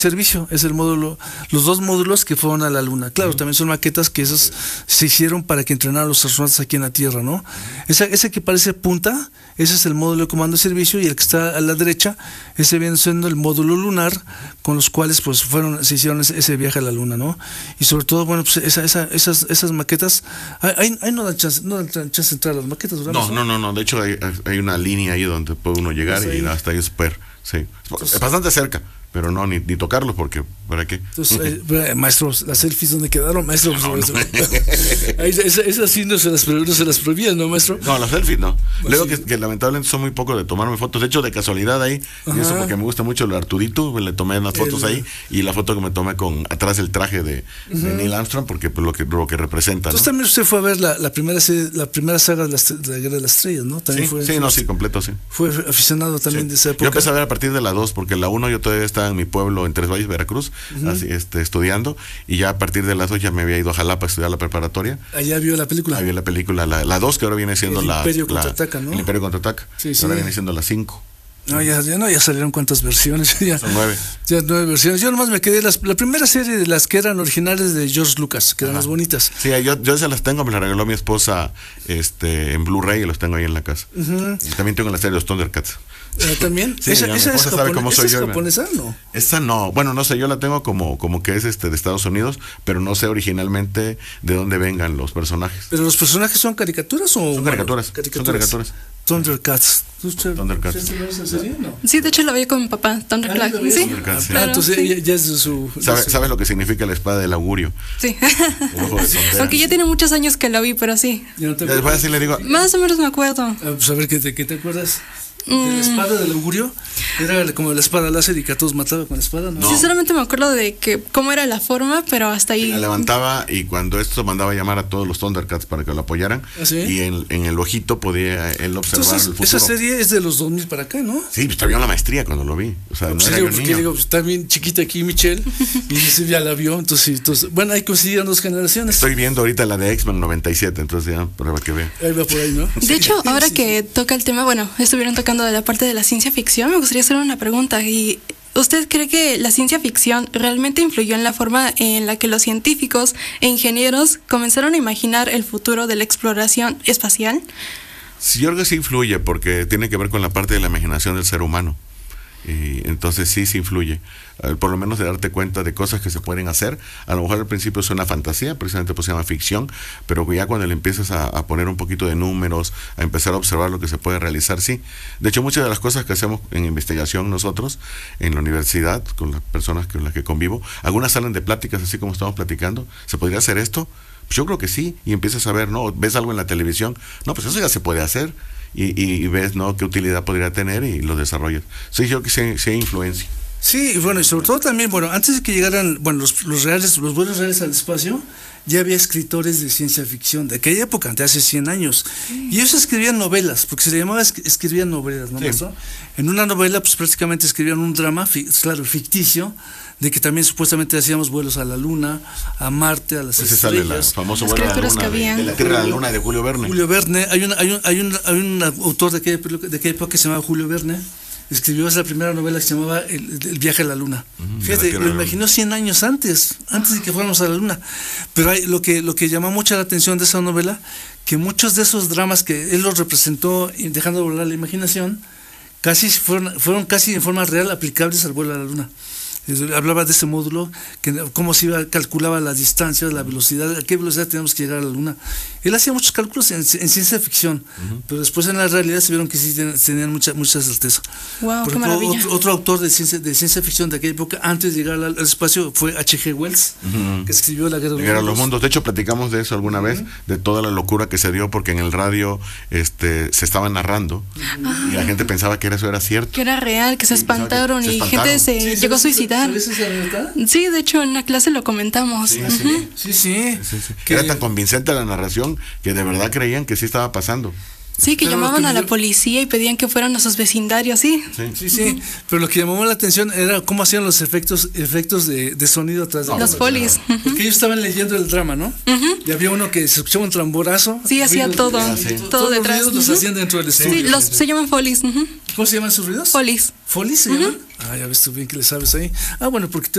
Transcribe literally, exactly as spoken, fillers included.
servicio, es el módulo, los dos módulos que fueron a la Luna. Claro, uh-huh. también son maquetas que esas se hicieron para que entrenaran a los astronautas aquí en la Tierra, ¿no? Esa, ese que parece punta, ese es el módulo de comando de servicio, y el que está a la derecha, ese viene siendo el módulo lunar, con los cuales pues fueron, se hicieron ese, ese viaje a la Luna, ¿no? Y sobre todo, bueno, pues esa, esa, esas, esas maquetas, ahí, ahí no dan chance, no dan chance de entrar a las maquetas, ¿verdad? No, no, no, no, de hecho hay, hay una línea ahí donde puede uno llegar y hasta ahí es super, sí, entonces, es bastante cerca. Pero no, ni, ni tocarlo, porque ¿para qué? Entonces, eh, maestros, las selfies donde quedaron, maestro. No, no. Esas esa sí no se las, no se las prohibían, ¿no, maestro? No, las selfies no. Luego sí. que, que lamentablemente son muy pocos de tomarme fotos. De hecho, de casualidad ahí, y eso porque me gusta mucho el Arturito, le tomé unas fotos el... ahí, y la foto que me tomé con atrás el traje de, uh-huh. de Neil Armstrong, porque pues, lo que lo que representa. Entonces ¿no? también usted fue a ver la, la primera serie, la primera saga de la, de la Guerra de las Estrellas, ¿no? También sí, fue, sí, no, sí, completo, sí. Fue aficionado también sí. de esa época. Yo empecé a ver a partir de la dos, porque la uno yo todavía estaba en mi pueblo, en Tres Valles, Veracruz, uh-huh. así, este, estudiando, y ya a partir de las dos ya me había ido a Jalapa a estudiar la preparatoria. Allá vio la película. Ahí vio la película, la, la dos, que ahora viene siendo el la... Imperio la, Contraataca, ¿no? El Imperio Contraataca. Sí, sí. Ahora viene siendo la cinco. No, ya, ya, no, ya salieron cuántas versiones. Ya, Son nueve. Ya nueve versiones. Yo nomás me quedé las, la primera serie de las que eran originales de George Lucas, que eran Ajá. las bonitas. Sí, yo, yo esas las tengo, me las regaló mi esposa este, en Blu-ray y los tengo ahí en la casa. Uh-huh. Y también tengo la serie de los Thundercats. ¿Eh, ¿También? Sí, ¿Esa, esa es, sabe cómo soy ¿esa yo, es japonesa? No. Esa no, bueno, no sé, yo la tengo como, como que es este de Estados Unidos, pero no sé originalmente de dónde vengan los personajes. ¿Pero los personajes son caricaturas o...? Son caricaturas, caricaturas. son caricaturas. Thundercats. Thundercats. ¿Esa serie? No. Sí, de hecho la vi con mi papá, Thundercats. Ah, sí. Thundercats, sí. Ah, entonces sí. ya, ya es de su... De ¿Sabe, su... ¿Sabes lo que significa la espada del augurio? Sí. De Aunque ya tiene muchos años que la vi, pero sí. Ya no te Después así le digo... Más o menos me acuerdo. Ah, pues a ver, ¿qué te, qué te acuerdas? ¿De la espada del augurio? Era como la espada láser y que a todos mataba con la espada, ¿no? no. Sí, solamente me acuerdo de que cómo era la forma, pero hasta ahí. La levantaba y cuando esto mandaba a llamar a todos los Thundercats para que lo apoyaran. ¿Ah, sí? Y en, en el ojito podía él observar Entonces, el futuro. esa serie es de los dos mil para acá, ¿no? Sí, pues estaba en la maestría cuando lo vi. O sea, no pues era digo, yo porque niño. digo, pues, está bien chiquita aquí Michelle y dice, ya la vio, entonces, entonces bueno, ahí coincidían dos generaciones. Estoy viendo ahorita la de X-Men noventa y siete, entonces ya, para que vea. Ahí va por ahí, ¿no? De hecho, ahora sí, que toca el tema, bueno, estuvieron tocando de la parte de la ciencia ficción, me gustaría hacer una pregunta. Y ¿usted cree que la ciencia ficción realmente influyó en la forma en la que los científicos e ingenieros comenzaron a imaginar el futuro de la exploración espacial? Sí, yo creo que sí influye, porque tiene que ver con la parte de la imaginación del ser humano. Y entonces sí, sí influye, uh, por lo menos de darte cuenta de cosas que se pueden hacer. A lo mejor al principio es una fantasía, precisamente pues se llama ficción, pero ya cuando le empiezas a, a poner un poquito de números, a empezar a observar lo que se puede realizar, sí. De hecho, muchas de las cosas que hacemos en investigación nosotros, en la universidad, con las personas con las que convivo, algunas salen de pláticas así como estamos platicando. ¿Se podría hacer esto? Pues yo creo que sí, y empiezas a ver, ¿no? Ves algo en la televisión, no, pues eso ya se puede hacer. Y, y, y ves, ¿no?, qué utilidad podría tener y lo desarrollas. Sí, yo creo que sí, sí hay influencia. Sí, y bueno, y sobre todo también, bueno, antes de que llegaran, bueno, los, los reales, los vuelos reales al espacio, ya había escritores de ciencia ficción de aquella época, de hace cien años. Sí. Y ellos escribían novelas, porque se le llamaba es, escribían novelas, ¿no? Sí. En una novela, pues prácticamente escribían un drama, claro, ficticio, de que también supuestamente hacíamos vuelos a la Luna, a Marte, a las pues estrellas. Sale el famoso vuelo a la Luna, de, de la Tierra a la Luna de Julio Verne. Julio Verne, hay un, hay un, hay un, hay un autor de aquella, de aquella época que se llamaba Julio Verne, escribió esa primera novela que se llamaba El, el viaje a la Luna. Uh-huh, Fíjate, lo imaginó cien años antes, antes de que fuéramos a la Luna. Pero hay, lo que lo que llama mucho la atención de esa novela, que muchos de esos dramas que él los representó, dejando volar la imaginación, casi fueron, fueron casi en forma real aplicables al vuelo a la Luna. Hablaba de ese módulo, que cómo se iba, calculaba las distancias, la velocidad, a qué velocidad teníamos que llegar a la Luna. Él hacía muchos cálculos en, en ciencia ficción, uh-huh. pero después en la realidad se vieron que sí tenían, tenían mucha, mucha certeza. Wow, Por qué ejemplo, maravilla. Otro, otro autor de ciencia, de ciencia ficción de aquella época, antes de llegar al, al espacio, fue H G Wells, uh-huh. que escribió La Guerra de los, Guerra de los Mundos. De hecho, platicamos de eso alguna uh-huh. vez, de toda la locura que se dio, porque en el radio este, se estaba narrando, uh-huh. y la gente pensaba que eso era cierto. Que era real, que se espantaron, se y espantaron. gente se sí, llegó a suicidar. ¿Verdad? Sí, de hecho en la clase lo comentamos. Sí, uh-huh. sí. sí, sí. sí, sí. Que era tan convincente la narración que de verdad creían que sí estaba pasando. Sí, que pero llamaban que a la yo... policía y pedían que fueran a sus vecindarios, sí. Sí, sí, sí. Uh-huh. Pero lo que llamó la atención era cómo hacían los efectos efectos de, de sonido atrás de no, los folies. Uh-huh. Porque ellos estaban leyendo el drama, ¿no? Uh-huh. Y había uno que se escuchaba un tamborazo. Sí, hacía todo, ah, sí. todo, todo detrás. Los ruidos uh-huh. los hacían dentro del estudio. Sí, los, se llaman folies. Uh-huh. ¿Cómo se llaman sus ruidos? Folies. ¿Folies se uh-huh. llaman? Ah, ya ves tú bien que le sabes ahí. Ah, bueno, porque